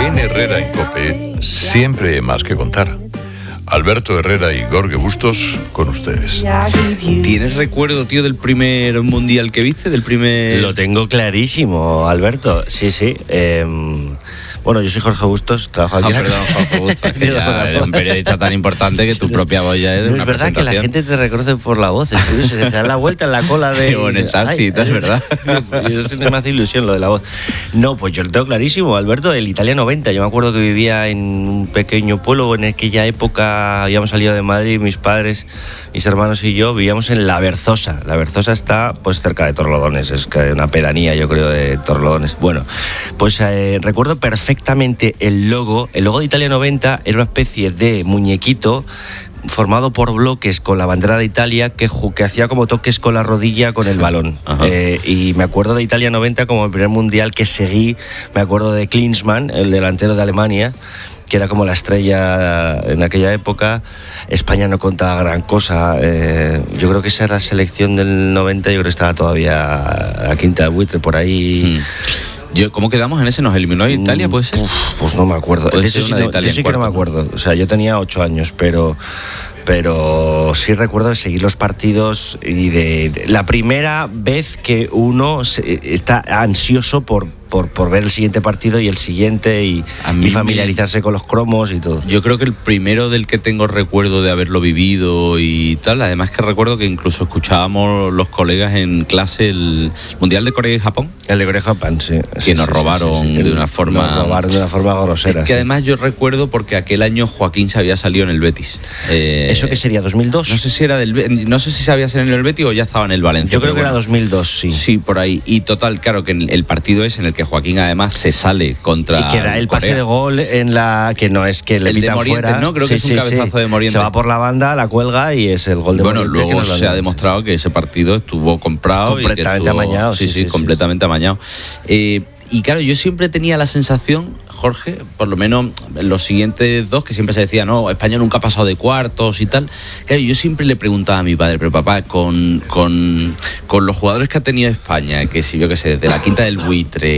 En Herrera en COPE siempre hay más que contar. Alberto Herrera y Jorge Bustos con ustedes. ¿Tienes recuerdo, tío, del primer mundial que viste? Lo tengo clarísimo, Alberto. Sí. Bueno, yo soy Jorge Bustos, trabajo aquí. Perdón, Jorge Bustos, que ya eres un periodista tan importante que tu propia voz ya es de una presentación. Es verdad que la gente te reconoce por la voz, es curioso, se te da la vuelta en la cola de... Qué bueno estás, sí, es verdad. Y eso me hace ilusión lo de la voz. No, pues yo lo tengo clarísimo, Alberto, el Italia 90. Yo me acuerdo que vivía en un pequeño pueblo, en aquella época habíamos salido de Madrid, mis padres, mis hermanos y yo, vivíamos en La Berzosa. La Berzosa está pues cerca de Torrelodones, es una pedanía, yo creo, de Torrelodones. Bueno, pues recuerdo perfectamente el logo de Italia 90 era una especie de muñequito formado por bloques con la bandera de Italia que hacía como toques con la rodilla con el balón. Y me acuerdo de Italia 90 como el primer mundial que seguí. Me acuerdo de Klinsmann, el delantero de Alemania, que era como la estrella en aquella época. España no contaba gran cosa. Yo creo que esa era la selección del 90, yo creo que estaba todavía a quinta de buitre por ahí. ¿Cómo quedamos en ese? ¿Nos eliminó Italia, puede ser? Pues no me acuerdo. Puede ser una de Italia. Yo sí que no me acuerdo. O sea, yo tenía 8 años, pero sí recuerdo de seguir los partidos y de la primera vez que uno está ansioso por ver el siguiente partido y el siguiente y familiarizarse con los cromos y todo. Yo creo que el primero del que tengo recuerdo de haberlo vivido y tal, además que recuerdo que incluso escuchábamos los colegas en clase el Mundial de Corea y Japón. El de Corea y Japón, sí. Que nos robaron de una forma... Nos robaron de una forma grosera. Es que además yo recuerdo porque aquel año Joaquín se había salido en el Betis. ¿Eso qué sería? ¿2002? No sé si se había salido en el Betis o ya estaba en el Valencia. Yo creo que era 2002, sí. Sí, por ahí. Y total, claro, que el partido es en el que Joaquín además se sale contra y que da el pase Corea. de gol en la que no es que le pitan fuera, no, creo que es un cabezazo de Morientes. Se va por la banda, la cuelga y es el gol de Morientes. Bueno, luego se ha demostrado que ese partido estuvo comprado completamente amañado. Sí, completamente amañado. Y claro, yo siempre tenía la sensación, Jorge, por lo menos en los siguientes dos, que siempre se decía, no, España nunca ha pasado de cuartos y tal. Claro, yo siempre le preguntaba a mi padre, pero papá, con los jugadores que ha tenido España, que si yo qué sé, desde la Quinta del Buitre,